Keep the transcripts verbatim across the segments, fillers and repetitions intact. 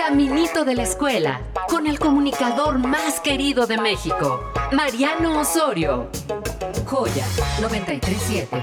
Caminito de la escuela, con el comunicador más querido de México, Mariano Osorio. Joya noventa y tres siete.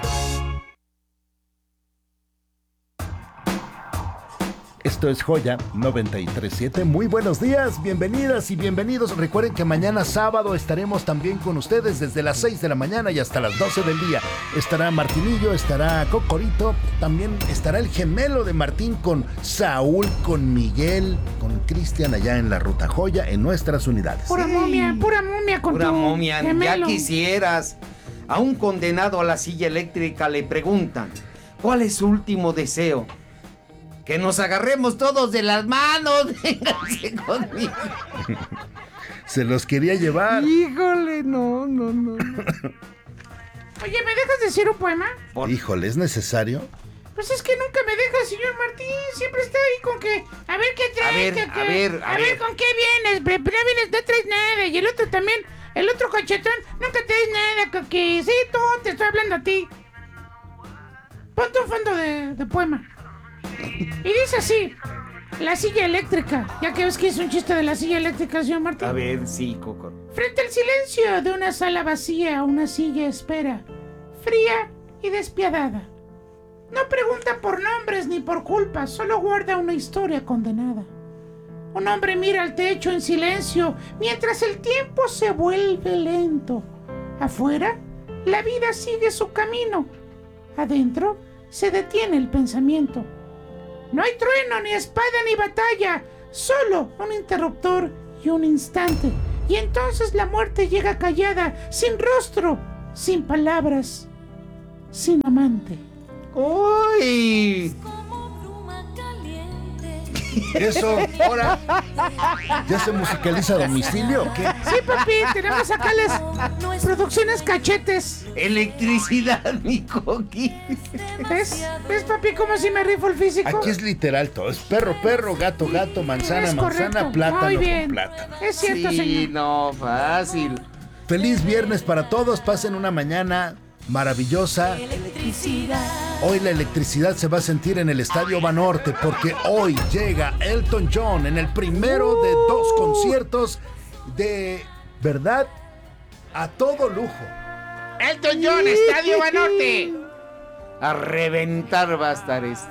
Esto es Joya noventa y tres siete. Muy buenos días, bienvenidas y bienvenidos. Recuerden que mañana sábado estaremos también con ustedes desde las seis de la mañana y hasta las doce del día. Estará Martinillo, estará Cocorito, también estará el gemelo de Martín con Saúl, con Miguel, con Cristian allá en la Ruta Joya en nuestras unidades. Pura Sí. momia, pura momia con Pura tu momia, gemelo. ya quisieras. A un condenado a la silla eléctrica le preguntan, ¿cuál es su último deseo? Que nos agarremos todos de las manos. Vénganse conmigo. Se los quería llevar. Híjole, no, no, no. no. Oye, ¿me dejas decir un poema? Por- Híjole, ¿es necesario? Pues es que nunca me deja, señor Martín. Siempre está ahí con que, a ver qué traes. A ver, que- a que- ver, a a ver ver. con qué vienes. Pero no vienes, no traes nada. Y el otro también, el otro cachetón, nunca traes nada, Coqui. Sí, tú, te estoy hablando a ti. Ponte un fondo de, de poema. Y dice así: la silla eléctrica. Ya que ves que es un chiste de la silla eléctrica, señor Martín. A ver, sí, Coco. Frente al silencio de una sala vacía, una silla espera, fría y despiadada. No pregunta por nombres ni por culpas, solo guarda una historia condenada. Un hombre mira al techo en silencio mientras el tiempo se vuelve lento. Afuera, la vida sigue su camino. Adentro, se detiene el pensamiento. No hay trueno, ni espada, ni batalla, solo un interruptor y un instante. Y entonces la muerte llega callada, sin rostro, sin palabras, sin amante. ¡Uy! Eso, ahora, ¿ya se musicaliza a domicilio o qué? Sí, papi, tenemos acá las producciones cachetes. Electricidad, mi Coqui. ¿Ves? ¿Ves, papi, cómo si me rifo el físico? Aquí es literal todo, es perro, perro, gato, gato, manzana, Es manzana, correcto. plátano Muy con bien. plátano. Es cierto, Sí, señor. no, fácil. Feliz viernes para todos, pasen una mañana maravillosa. Hoy la electricidad se va a sentir en el Estadio Banorte porque hoy llega Elton John en el primero de dos conciertos de verdad a todo lujo. Elton John, Estadio Banorte. A reventar va a estar esto.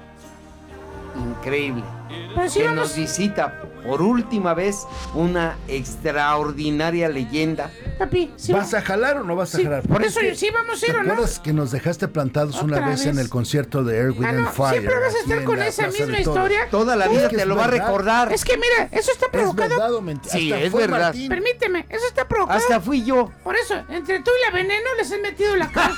Increíble. Pues sí, Que vamos. nos visita por última vez una extraordinaria leyenda. Papi, sí, ¿Vas a jalar o no vas a sí, jalar? por Es eso que, sí vamos a ir ¿te o no. acuerdas que nos dejaste plantados una ¿Otra vez, vez? en el concierto de Air, Wind Ah, and no, Fire? siempre vas a aquí estar en con la esa Plaza misma de Toros? historia. Toda la vida que te es lo va a verdad. recordar. Es que mira, eso está ¿Es provocado. verdad o mentira? Sí, Hasta es fue verdad. Martín. Permíteme, eso está provocado. Hasta fui yo. Por eso, entre tú y la veneno les he metido la cara.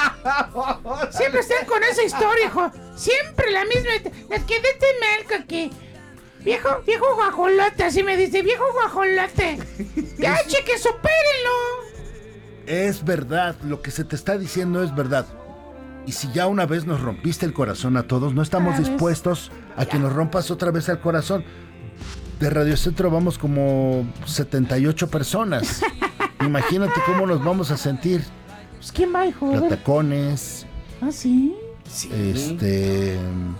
Siempre están con esa historia, hijo. Siempre la misma. Les quedé mal, que Viejo, viejo guajolote, así me dice, viejo guajolote. Ya, cheque, supérenlo. Es verdad, lo que se te está diciendo es verdad. Y si ya una vez nos rompiste el corazón a todos, no estamos ¿Sabes? dispuestos a que nos rompas otra vez el corazón. De Radio Centro vamos como setenta y ocho personas. Imagínate cómo nos vamos a sentir. Pues, ¿quién va, hijo? Los tacones, ¿Ah, sí? Sí. este...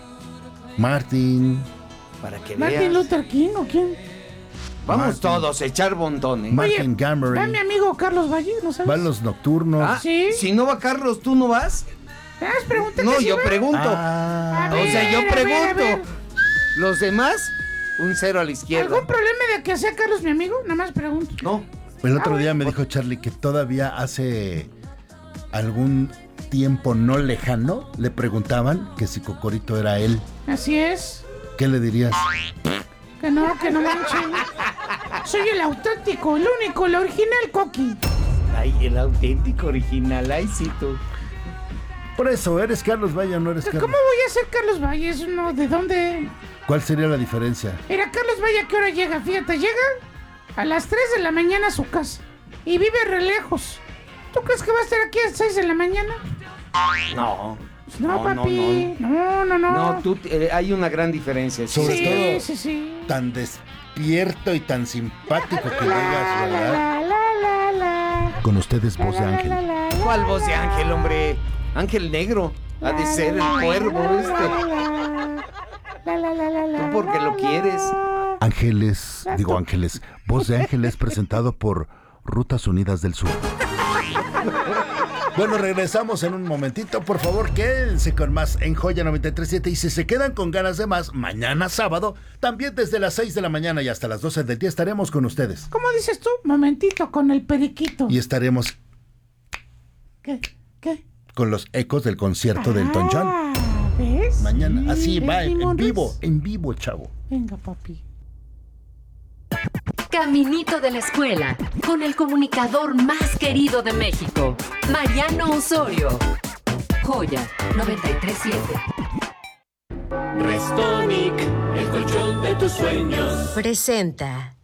Martín, Para que ¿Martin veas. Luther King o quién? Vamos Martin. todos a echar montones. Martin Va mi Gamery, amigo Carlos Valle, ¿no sabes? van los nocturnos. Ah, ¿Sí? Si no va Carlos, ¿tú no vas? ¿Sabes? Pregúntate No, si yo va. pregunto. Ah, A O sea, ver, yo a ver, a pregunto. ver. Los demás, un cero a la izquierda. ¿Algún problema de que sea Carlos mi amigo? Nada más pregunto. No. el otro Ah, día bueno. me dijo Charlie que todavía hace algún tiempo no lejano le preguntaban que si Cocorito era él. Así es. ¿Qué le dirías? Que no, que no manchen. Soy el auténtico, el único, el original Coqui. Ay, el auténtico original. Ay, sí, tú. Por eso, ¿eres Carlos Valle o no eres ¿Cómo Carlos? voy a ser Carlos Valle? Eso no, ¿de dónde? ¿Cuál sería la diferencia? Mira, Carlos Valle, ¿a qué hora llega? Fíjate, llega a las tres de la mañana a su casa. Y vive re lejos. ¿Tú crees que va a estar aquí a las seis de la mañana? No. Pues no, papi. No, no, no. No, tú, eh, hay una gran diferencia. sí. Sobre sí, todo- sí, sí. Tan despierto y tan simpático que La, llegas, la, ¿verdad? la, la, la, la. Con ustedes, voz de La, la, ángel. la, la, la, ¿Cuál voz de la, ángel, hombre? Ángel negro. Ha de ser el cuervo este. La, la, la, la, la, Tú porque lo la, quieres. la. Ángeles, digo Ángeles, Voz de Ángeles presentado por Rutas Unidas del Sur. Bueno, regresamos en un momentito. Por favor, quédense con más en Joya noventa y tres punto siete. Y si se quedan con ganas de más, mañana sábado, también desde las seis de la mañana y hasta las doce del día estaremos con ustedes. ¿Cómo dices tú? Momentito, con el periquito. Y estaremos... ¿Qué? ¿Qué? Con los ecos del concierto ah, del Elton John. ¿Ves? Mañana, así ¿ves, va, en, en vivo, en vivo, chavo. Venga, papi. Caminito de la escuela, con el comunicador más querido de México, Mariano Osorio. Joya noventa y tres punto siete. Restonic, el colchón de tus sueños. Presenta.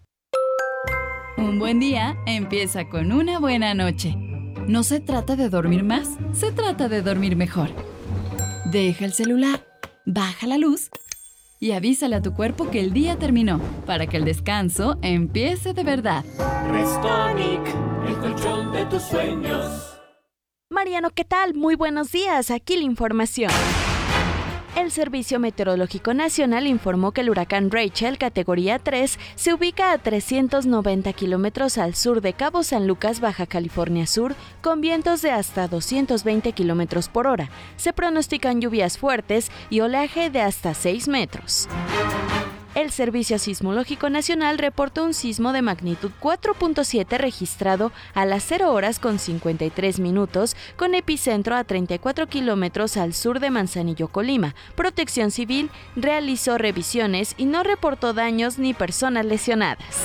Un buen día empieza con una buena noche. No se trata de dormir más, se trata de dormir mejor. Deja el celular, baja la luz y avísale a tu cuerpo que el día terminó, para que el descanso empiece de verdad. Restonic, el colchón de tus sueños. Mariano, ¿qué tal? Muy buenos días, aquí la información. El Servicio Meteorológico Nacional informó que el huracán Rachel, categoría tres, se ubica a trescientos noventa kilómetros al sur de Cabo San Lucas, Baja California Sur, con vientos de hasta doscientos veinte kilómetros por hora. Se pronostican lluvias fuertes y oleaje de hasta seis metros. El Servicio Sismológico Nacional reportó un sismo de magnitud cuatro punto siete registrado a las cero horas con cincuenta y tres minutos, con epicentro a treinta y cuatro kilómetros al sur de Manzanillo, Colima. Protección Civil realizó revisiones y no reportó daños ni personas lesionadas.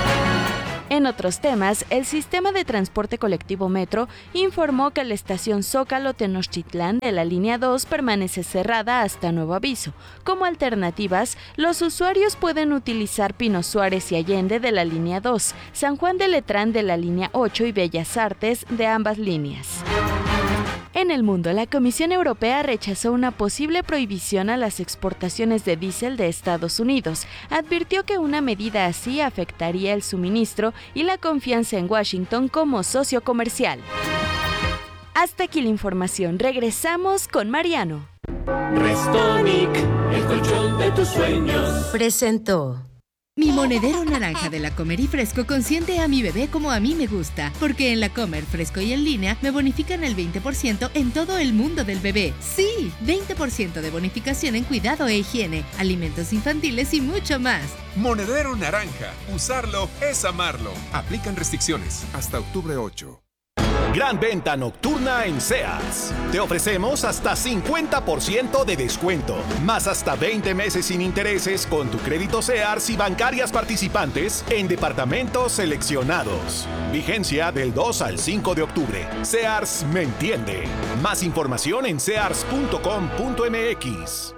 En otros temas, el sistema de transporte colectivo Metro informó que la estación Zócalo-Tenochtitlán de la línea dos permanece cerrada hasta nuevo aviso. Como alternativas, los usuarios pueden utilizar Pino Suárez y Allende de la línea dos, San Juan de Letrán de la línea ocho y Bellas Artes de ambas líneas. En el mundo, la Comisión Europea rechazó una posible prohibición a las exportaciones de diésel de Estados Unidos. Advirtió que una medida así afectaría el suministro y la confianza en Washington como socio comercial. Hasta aquí la información. Regresamos con Mariano. Restonic, el colchón de tus sueños. Presentó. Mi monedero naranja de La Comer y Fresco consiente a mi bebé como a mí me gusta, porque en La Comer Fresco y en línea me bonifican el veinte por ciento en todo el mundo del bebé. Sí, veinte por ciento de bonificación en cuidado e higiene, alimentos infantiles y mucho más. Monedero naranja. Usarlo es amarlo. Aplican restricciones hasta octubre ocho. Gran venta nocturna en Sears. Te ofrecemos hasta cincuenta por ciento de descuento, más hasta veinte meses sin intereses con tu crédito Sears y bancarias participantes en departamentos seleccionados. Vigencia del dos al cinco de octubre. Sears me entiende. Más información en sears punto com punto m x.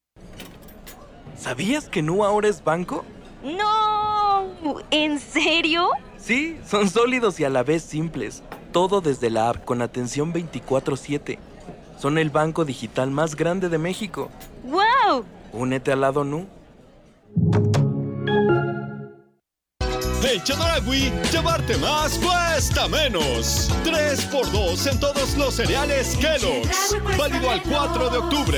¿Sabías que Nu ahora es banco? ¡No! ¿En serio? Sí, son sólidos y a la vez simples. Todo desde la app con atención veinticuatro siete. Son el banco digital más grande de México. ¡Wow! Únete al lado Nu. En Chedraui, llevarte más cuesta menos. tres por dos en todos los cereales Kellogg's. Válido al cuatro de octubre.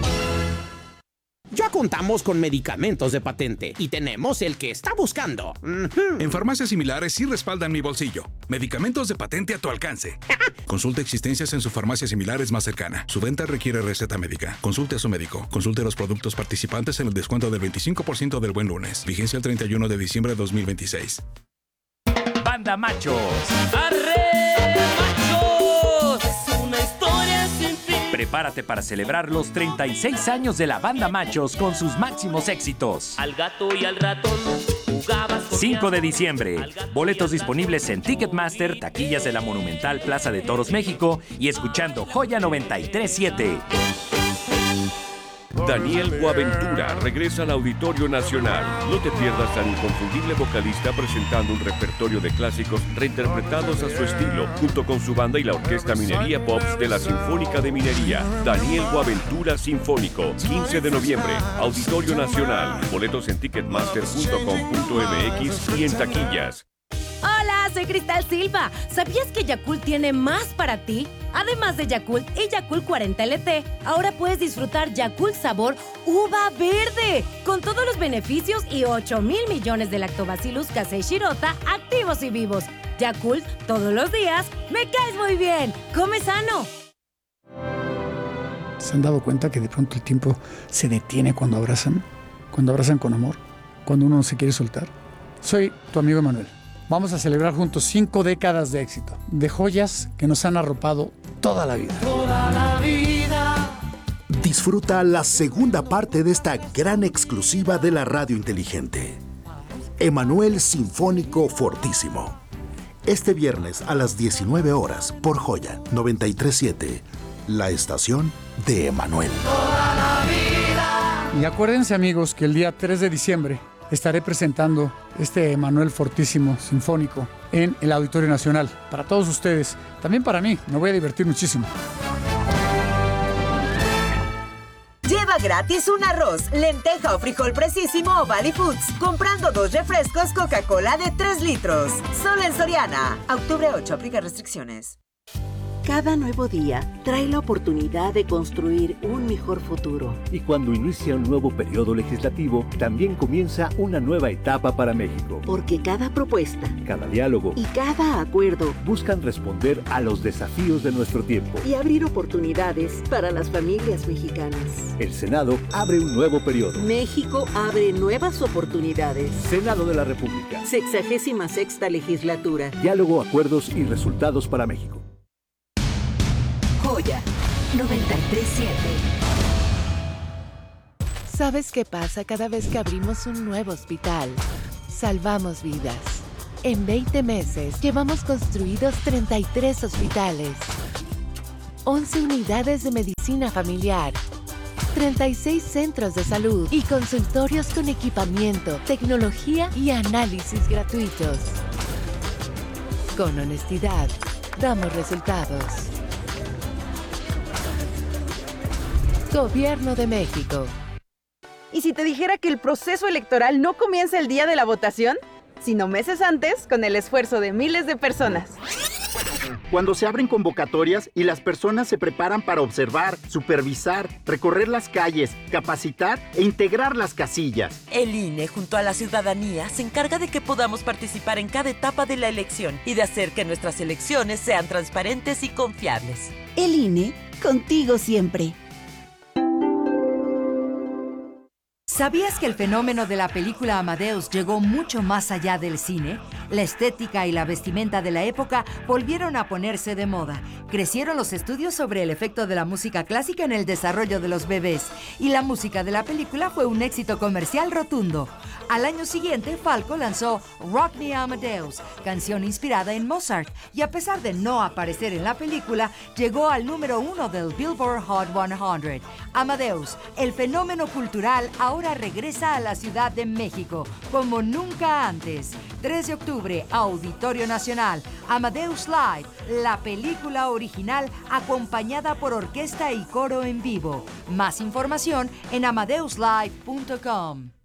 Ya contamos con medicamentos de patente y tenemos el que está buscando. Uh-huh. En farmacias similares sí respaldan mi bolsillo. Medicamentos de patente a tu alcance. Consulte existencias en su farmacia similares más cercana. Su venta requiere receta médica. Consulte a su médico. Consulte los productos participantes en el descuento del veinticinco por ciento del Buen Lunes. Vigencia el treinta y uno de diciembre de dos mil veintiséis. Banda Machos. ¡Arre, machos! Es una historia sin fin. Prepárate para celebrar los treinta y seis años de la Banda Machos con sus máximos éxitos. Al gato y al ratón jugabas con cinco de diciembre. Boletos disponibles en Ticketmaster, taquillas de la Monumental Plaza de Toros México y escuchando Joya noventa y tres punto siete. Daniel Boaventura regresa al Auditorio Nacional. No te pierdas al inconfundible vocalista presentando un repertorio de clásicos reinterpretados a su estilo, junto con su banda y la Orquesta Minería Pops de la Sinfónica de Minería. Daniel Boaventura Sinfónico, quince de noviembre, Auditorio Nacional. Boletos en ticketmaster punto com punto m x y en taquillas. Hola, Hola, soy Cristal Silva. ¿Sabías que Yakult tiene más para ti? Además de Yakult y Yakult cuarenta L T, ahora puedes disfrutar Yakult sabor uva verde, con todos los beneficios y ocho mil millones de Lactobacillus casei shirota activos y vivos. Yakult, todos los días, me caes muy bien. ¡Come sano! ¿Se han dado cuenta que de pronto el tiempo se detiene cuando abrazan? Cuando abrazan con amor, cuando uno no se quiere soltar. Soy tu amigo Emanuel. Vamos a celebrar juntos cinco décadas de éxito, de joyas que nos han arropado toda la vida. Toda la vida. Disfruta la segunda parte de esta gran exclusiva de la radio inteligente. Emanuel Sinfónico Fortísimo. Este viernes a las diecinueve horas por Joya noventa y tres punto siete, la estación de Emanuel. Toda la vida. Y acuérdense, amigos, que el día tres de diciembre estaré presentando este Emanuel Fortísimo Sinfónico en el Auditorio Nacional. Para todos ustedes, también para mí, me voy a divertir muchísimo. Lleva gratis un arroz, lenteja o frijol precisísimo o Valley Foods, comprando dos refrescos Coca-Cola de tres litros. Solo en Soriana. Octubre ocho, aplica restricciones. Cada nuevo día trae la oportunidad de construir un mejor futuro. Y cuando inicia un nuevo periodo legislativo, también comienza una nueva etapa para México. Porque cada propuesta, cada diálogo y cada acuerdo buscan responder a los desafíos de nuestro tiempo y abrir oportunidades para las familias mexicanas. El Senado abre un nuevo periodo. México abre nuevas oportunidades. Senado de la República. Sexagésima sexta legislatura. Diálogo, acuerdos y resultados para México. Joya noventa y tres punto siete. ¿Sabes qué pasa cada vez que abrimos un nuevo hospital? Salvamos vidas. En veinte meses llevamos construidos treinta y tres hospitales, once unidades de medicina familiar, treinta y seis centros de salud y consultorios con equipamiento, tecnología y análisis gratuitos. Con honestidad, damos resultados. Gobierno de México. ¿Y si te dijera que el proceso electoral no comienza el día de la votación, sino meses antes, con el esfuerzo de miles de personas? Cuando se abren convocatorias y las personas se preparan para observar, supervisar, recorrer las calles, capacitar e integrar las casillas. El I N E, junto a la ciudadanía, se encarga de que podamos participar en cada etapa de la elección y de hacer que nuestras elecciones sean transparentes y confiables. El I N E, contigo siempre. ¿Sabías que el fenómeno de la película Amadeus llegó mucho más allá del cine? La estética y la vestimenta de la época volvieron a ponerse de moda. Crecieron los estudios sobre el efecto de la música clásica en el desarrollo de los bebés, y la música de la película fue un éxito comercial rotundo. Al año siguiente, Falco lanzó Rock Me Amadeus, canción inspirada en Mozart, y a pesar de no aparecer en la película, llegó al número uno del Billboard Hot cien. Amadeus, el fenómeno cultural, ahora regresa a la Ciudad de México, como nunca antes. tres de octubre, Auditorio Nacional, Amadeus Live, la película original acompañada por orquesta y coro en vivo. Más información en amadeus live punto com.